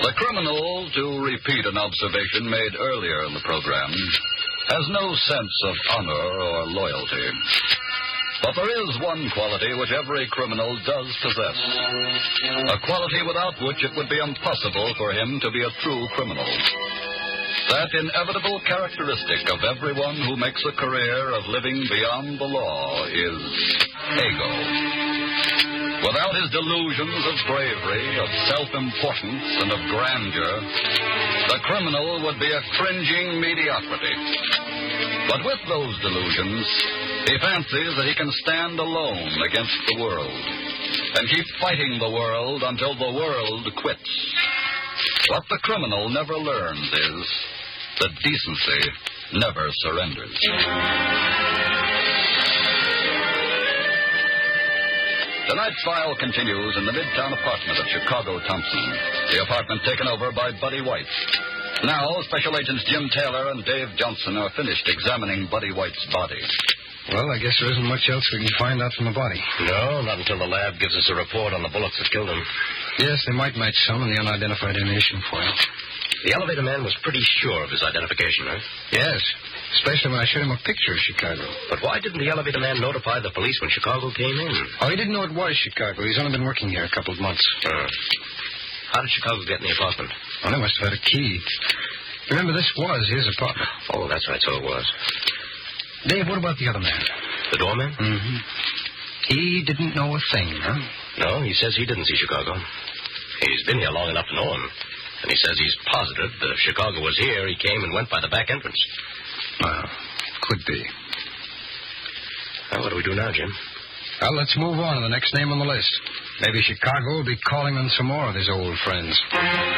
The criminal, to repeat an observation made earlier in the program, has no sense of honor or loyalty. But there is one quality which every criminal does possess. A quality without which it would be impossible for him to be a true criminal. That inevitable characteristic of everyone who makes a career of living beyond the law is ego. Without his delusions of bravery, of self-importance, and of grandeur, the criminal would be a cringing mediocrity. But with those delusions, he fancies that he can stand alone against the world and keep fighting the world until the world quits. What the criminal never learns is that decency never surrenders. Tonight's file continues in the Midtown apartment of Chicago Thompson, the apartment taken over by Buddy White. Now, Special Agents Jim Taylor and Dave Johnson are finished examining Buddy White's body. Well, I guess there isn't much else we can find out from the body. No, not until the lab gives us a report on the bullets that killed him. Yes, they might match some in the unidentified ammunition file. The elevator man was pretty sure of his identification, huh? Yes, especially when I showed him a picture of Chicago. But why didn't the elevator man notify the police when Chicago came in? Oh, he didn't know it was Chicago. He's only been working here a couple of months. How did Chicago get in the apartment? Well, they must have had a key. Remember, this was his apartment. Oh, that's right, so it was. Dave, what about the other man? The doorman? Mm-hmm. He didn't know a thing, huh? No, he says he didn't see Chicago. He's been here long enough to know him. And he says he's positive that if Chicago was here, he came and went by the back entrance. Well, could be. Well, what do we do now, Jim? Well, let's move on to the next name on the list. Maybe Chicago will be calling on some more of his old friends.